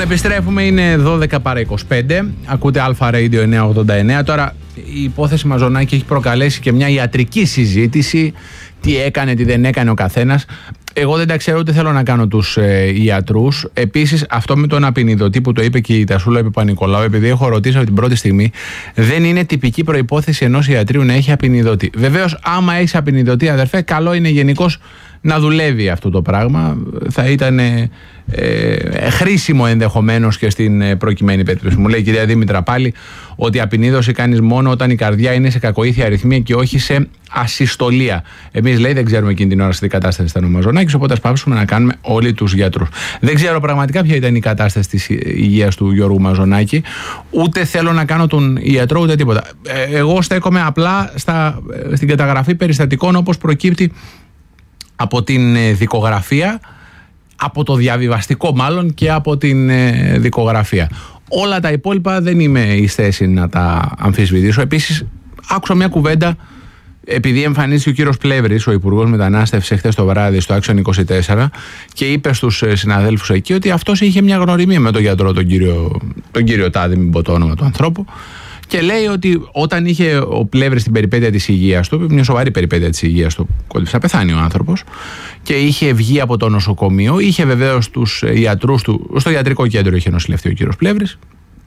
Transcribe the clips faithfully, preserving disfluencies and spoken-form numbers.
επιστρέφουμε, είναι δώδεκα παρά είκοσι πέντε. Ακούτε Αλφα Radio εννιακόσια ογδόντα εννέα. Τώρα η υπόθεση Μαζονάκη έχει προκαλέσει και μια ιατρική συζήτηση. Τι έκανε, τι δεν έκανε ο καθένας. Εγώ δεν τα ξέρω, ούτε θέλω να κάνω τους ε, ιατρούς. Επίσης, αυτό με τον απεινιδωτή που το είπε και η Τασούλα Παπα-Νικολάου, επειδή έχω ρωτήσει από την πρώτη στιγμή, δεν είναι τυπική προϋπόθεση ενός ιατρίου να έχει απεινιδωτή. Βεβαίως, άμα έχεις απεινιδωτή, αδερφέ, καλό είναι γενικώς να δουλεύει αυτό το πράγμα. Θα ήταν ε, ε, χρήσιμο ενδεχομένως και στην ε, προκειμένη περίπτωση. Μου λέει η κυρία Δήμητρα πάλι ότι απεινίδωση κάνεις μόνο όταν η καρδιά είναι σε κακοήθεια αριθμία και όχι σε ασυστολία. Εμείς, λέει, δεν ξέρουμε εκείνη την ώρα σε τι κατάσταση ήταν ο Μαζονάκης, οπότε ας πάψουμε να κάνουμε όλοι τους γιατρούς. Δεν ξέρω πραγματικά ποια ήταν η κατάσταση της υγείας του Γιώργου Μαζονάκη, ούτε θέλω να κάνω τον ιατρό ούτε τίποτα. Ε, εγώ στέκομαι απλά στα, στην καταγραφή περιστατικών όπως προκύπτει από την δικογραφία, από το διαβιβαστικό μάλλον και από την δικογραφία. Όλα τα υπόλοιπα δεν είμαι εις θέση να τα αμφισβητήσω. Επίσης, άκουσα μια κουβέντα, επειδή εμφανίστηκε ο κύριος Πλεύρης, ο Υπουργός Μετανάστευσης, χθες το βράδυ στο Άξιον είκοσι τέσσερα και είπε στους συναδέλφους εκεί ότι αυτός είχε μια γνωριμία με τον γιατρό, τον κύριο, τον κύριο Τάδη, μην πω το όνομα του ανθρώπου. Και λέει ότι όταν είχε ο Πλεύρης την περιπέτεια της υγείας του, μια σοβαρή περιπέτεια της υγείας του, κόντυψε να πεθάνει ο άνθρωπος, και είχε βγει από το νοσοκομείο, είχε βεβαίως τους ιατρούς του, στο ιατρικό κέντρο είχε νοσηλευτεί ο κύριος Πλεύρης.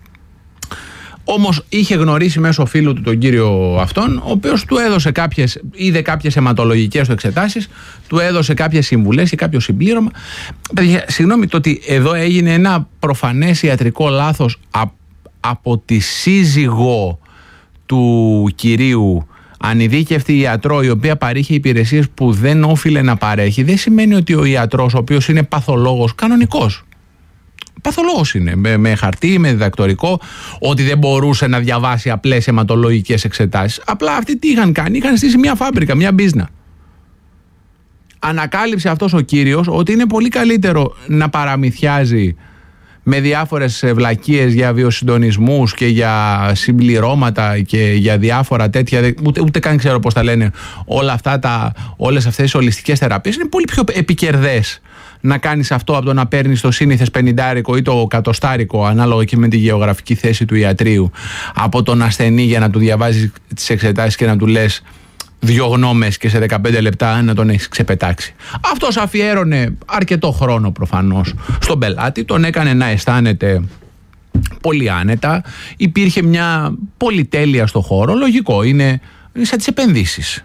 Όμως είχε γνωρίσει μέσω φίλου του τον κύριο αυτόν, ο οποίος του έδωσε κάποιες, είδε κάποιες αιματολογικές του εξετάσεις, του έδωσε κάποιες συμβουλές και κάποιο συμπλήρωμα. Παιδιά, συγγνώμη, το ότι εδώ έγινε ένα προφανές ιατρικό λάθος από από τη σύζυγο του κυρίου, ανειδίκευτη ιατρό, η οποία παρήχε υπηρεσίες που δεν όφιλε να παρέχει, δεν σημαίνει ότι ο ιατρός, ο οποίος είναι παθολόγος, κανονικός, παθολόγος είναι, με, με χαρτί, με διδακτορικό, ότι δεν μπορούσε να διαβάσει απλές αιματολογικές εξετάσεις. Απλά αυτοί τι είχαν κάνει, είχαν στήσει μια φάμπρικα, μια μπίζνα. Ανακάλυψε αυτός ο κύριος ότι είναι πολύ καλύτερο να παραμυθιάζει με διάφορες βλακίες για βιοσυντονισμούς και για συμπληρώματα και για διάφορα τέτοια, ούτε, ούτε καν ξέρω πώς τα λένε, όλα αυτά τα, όλες αυτές τις ολιστικές θεραπείες. Είναι πολύ πιο επικερδές να κάνεις αυτό από το να παίρνεις το σύνηθες πενηντάρικο ή το κατοστάρικο, ανάλογα και με τη γεωγραφική θέση του ιατρίου, από τον ασθενή για να του διαβάζεις τις εξετάσεις και να του λες δύο γνώμες και σε δεκαπέντε λεπτά να τον έχεις ξεπετάξει. Αυτός αφιέρωνε αρκετό χρόνο προφανώς στον πελάτη, τον έκανε να αισθάνεται πολύ άνετα, υπήρχε μια πολυτέλεια στο χώρο, λογικό, είναι σαν τις επενδύσεις.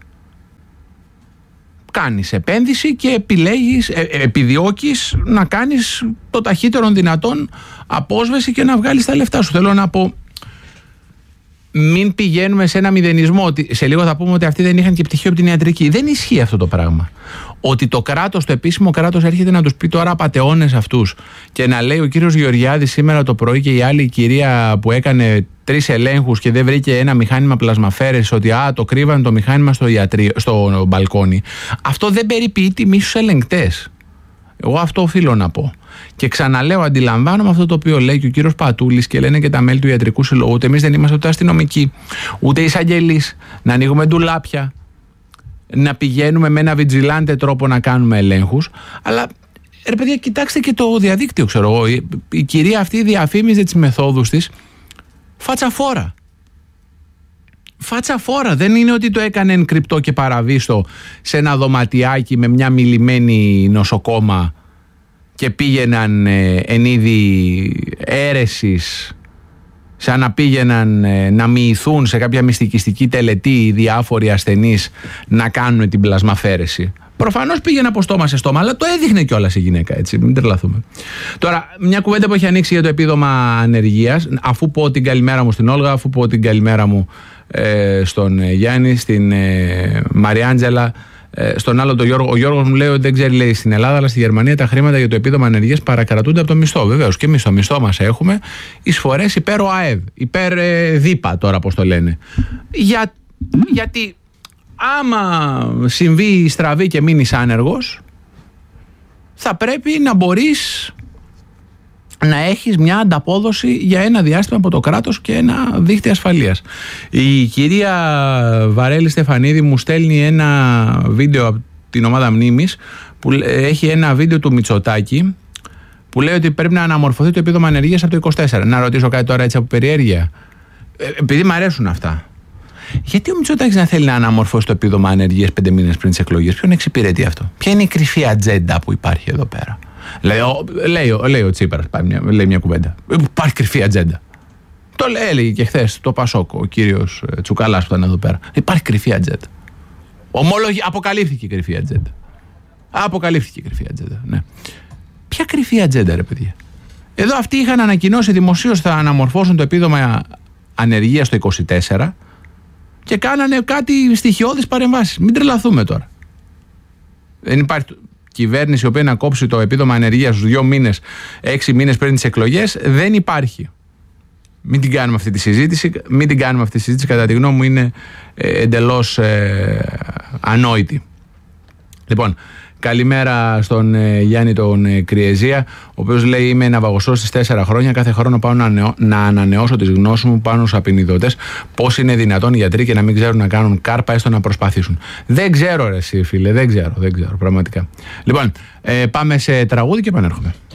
Κάνεις επένδυση και επιλέγεις, ε, επιδιώκεις να κάνεις το ταχύτερον δυνατόν απόσβεση και να βγάλεις τα λεφτά σου. Θέλω να πω, μην πηγαίνουμε σε ένα μηδενισμό, ότι σε λίγο θα πούμε ότι αυτοί δεν είχαν και πτυχίο από την ιατρική. Δεν ισχύει αυτό το πράγμα. Ότι το κράτος, το επίσημο κράτος έρχεται να τους πει τώρα απατεώνες αυτούς και να λέει ο κύριος Γεωργιάδης σήμερα το πρωί και η άλλη κυρία που έκανε τρεις ελέγχους και δεν βρήκε ένα μηχάνημα πλασμαφέρες, ότι α, το κρύβαν το μηχάνημα στο, ιατρί, στο μπαλκόνι. Αυτό δεν περιποιεί τιμή στους ελεγκτές. Εγώ αυτό οφείλω να πω. Και ξαναλέω, αντιλαμβάνομαι αυτό το οποίο λέει και ο κύριος Πατούλης και λένε και τα μέλη του Ιατρικού Συλλόγου. Ούτε εμείς δεν είμαστε ούτε αστυνομικοί, ούτε εισαγγελείς, να ανοίγουμε ντουλάπια, να πηγαίνουμε με ένα βιτζιλάντε τρόπο να κάνουμε ελέγχους. Αλλά ρε παιδιά, κοιτάξτε και το διαδίκτυο, ξέρω εγώ. Η, η κυρία αυτή διαφήμιζε τις μεθόδους της φάτσα φόρα. Φάτσα φόρα. Δεν είναι ότι το έκανε εν κρυπτό και παραβίστο σε ένα δωματιάκι με μια μιλημένη νοσοκόμα και πήγαιναν ε, εν είδη αίρεσης, σαν να πήγαιναν ε, να μοιηθούν σε κάποια μυστικιστική τελετή οι διάφοροι ασθενείς να κάνουν την πλασμαφέρεση. Προφανώς πήγαινε από στόμα σε στόμα, αλλά το έδειχνε κιόλας η γυναίκα, έτσι, μην τρελαθούμε. Τώρα, μια κουβέντα που έχει ανοίξει για το επίδομα ανεργίας, αφού πω την καλημέρα μου στην Όλγα, αφού πω την καλημέρα μου ε, στον Γιάννη, στην ε, Μαριάντζελα, ε, στον άλλο τον Γιώργο. Ο Γιώργος μου λέει ότι δεν ξέρει, λέει, στην Ελλάδα, αλλά στη Γερμανία τα χρήματα για το επίδομα ανεργίας παρακρατούνται από το μισθό. Βεβαίως και εμείς το μισθό μας έχουμε εισφορές υπέρ ΟΑΕΔ, υπέρ ε, ΔΥΠΑ τώρα, πώς το λένε. Για, γιατί άμα συμβεί στραβή και μείνεις άνεργος, θα πρέπει να μπορείς να έχεις μια ανταπόδοση για ένα διάστημα από το κράτος και ένα δίχτυ ασφαλείας. Η κυρία Βαρέλη Στεφανίδη μου στέλνει ένα βίντεο από την ομάδα Μνήμης, που έχει ένα βίντεο του Μητσοτάκη που λέει ότι πρέπει να αναμορφωθεί το επίδομα ανεργίας από το είκοσι τέσσερα. Να ρωτήσω κάτι τώρα έτσι από περιέργεια. Ε, επειδή μου αρέσουν αυτά. Γιατί ο Μητσοτάκης να θέλει να αναμορφώσει το επίδομα ανεργίας πέντε μήνες πριν τις εκλογές? Ποιον εξυπηρετεί αυτό? Ποια είναι η κρυφή ατζέντα που υπάρχει εδώ πέρα? Λέει ο, λέει, λέει ο Τσίπρας, μια, λέει μια κουβέντα. Υπάρχει κρυφή ατζέντα. Το έλεγε και χθες το Πασόκ, ο κύριος Τσουκαλάς που ήταν εδώ πέρα. Υπάρχει κρυφή ατζέντα. Ομολογεί, αποκαλύφθηκε η κρυφή ατζέντα. Αποκαλύφθηκε η κρυφή ατζέντα. Ναι. Ποια κρυφή ατζέντα, ρε παιδιά? Εδώ αυτοί είχαν ανακοινώσει δημοσίως θα αναμορφώσουν το επίδομα ανεργίας το είκοσι τέσσερα και κάνανε κάτι στοιχειώδεις παρεμβάσεις. Μην τρελαθούμε τώρα. Δεν υπάρχει κυβέρνηση η οποία να κόψει το επίδομα ανεργίας στους δύο μήνες, έξι μήνες πριν τις εκλογές. Δεν υπάρχει. Μην την κάνουμε αυτή τη συζήτηση. Μην την κάνουμε αυτή τη συζήτηση. Κατά τη γνώμη μου είναι ε, εντελώς ε, ανόητη. Λοιπόν, καλημέρα στον ε, Γιάννη τον ε, Κριεζία, ο οποίος λέει: είμαι ναυαγοσός στις τέσσερα χρόνια. Κάθε χρόνο πάω να, νεώ, να ανανεώσω τις γνώσεις μου πάνω στους απεινιδωτές. Πώς είναι δυνατόν οι γιατροί και να μην ξέρουν να κάνουν κάρπα, έστω να προσπαθήσουν? Δεν ξέρω, ρε εσύ, φίλε, δεν ξέρω, δεν ξέρω, πραγματικά. Λοιπόν, ε, πάμε σε τραγούδι και επανέρχομαι.